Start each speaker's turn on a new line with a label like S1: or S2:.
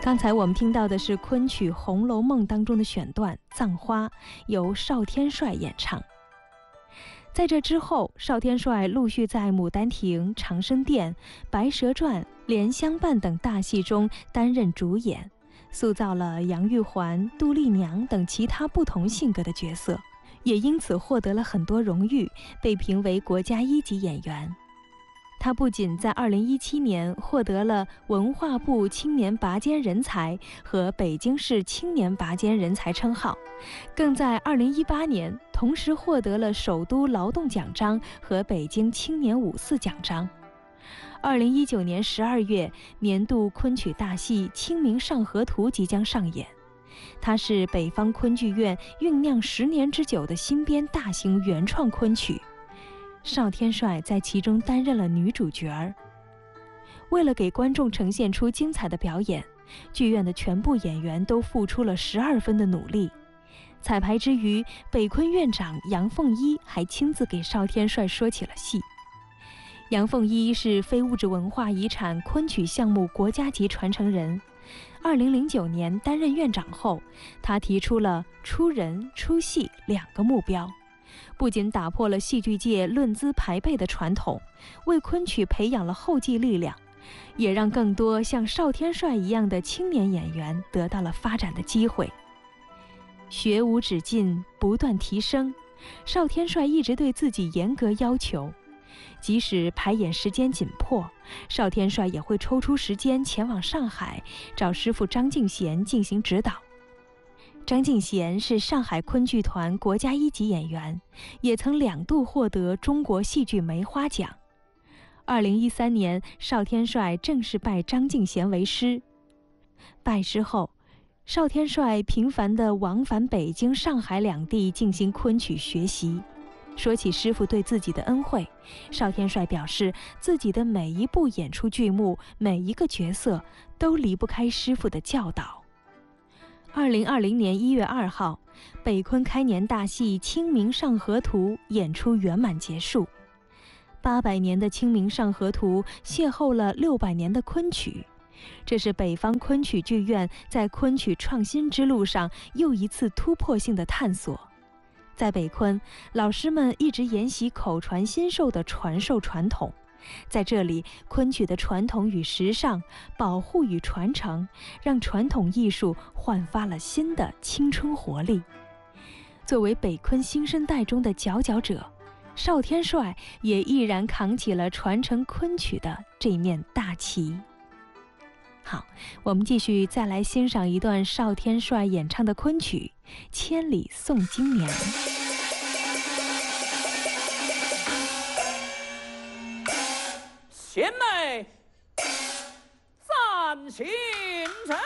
S1: 刚才我们听到的是昆曲《红楼梦》当中的选段《葬花》，由邵天帅演唱。在这之后，邵天帅陆续在《牡丹亭》《长生殿》《白蛇传》《莲香伴》等大戏中担任主演，塑造了杨玉环、杜丽娘等其他不同性格的角色，也因此获得了很多荣誉，被评为国家1级演员。他不仅在2017年获得了文化部青年拔尖人才和北京市青年拔尖人才称号，更在2018年同时获得了首都劳动奖章和北京青年5·4奖章。2019年12月，年度昆曲大戏《清明上河图》即将上演，它是北方昆剧院酝酿10年之久的新编大型原创昆曲。邵天帅在其中担任了女主角儿。为了给观众呈现出精彩的表演，剧院的全部演员都付出了12分的努力。彩排之余，北昆院长杨凤一还亲自给邵天帅说起了戏。杨凤一是非物质文化遗产昆曲项目国家级传承人。2009年担任院长后，他提出了出人出戏2个目标，不仅打破了戏剧界论资排辈的传统，为昆曲培养了后继力量，也让更多像邵天帅一样的青年演员得到了发展的机会。学无止境，不断提升，邵天帅一直对自己严格要求。即使排演时间紧迫，邵天帅也会抽出时间前往上海，找师傅张敬贤进行指导。张敬贤是上海昆剧团国家1级演员，也曾2度获得中国戏剧梅花奖。2013年，邵天帅正式拜张敬贤为师。拜师后，邵天帅频繁地往返北京、上海2地进行昆曲学习。说起师傅对自己的恩惠，邵天帅表示，自己的每一部演出剧目、每一个角色都离不开师傅的教导。2020年1月2号，北昆开年大戏《清明上河图》演出圆满结束。800年的《清明上河图》邂逅了600年的昆曲，这是北方昆曲剧院在昆曲创新之路上又一次突破性的探索。在北昆，老师们一直沿袭口传心授的传授传统，在这里，昆曲的传统与时尚、保护与传承，让传统艺术焕发了新的青春活力。作为北昆新生代中的佼佼者，邵天帅也毅然扛起了传承昆曲的这面大旗。好，我们继续再来欣赏一段邵天帅演唱的昆曲《千里送金娘》。
S2: 贤妹，暂行者。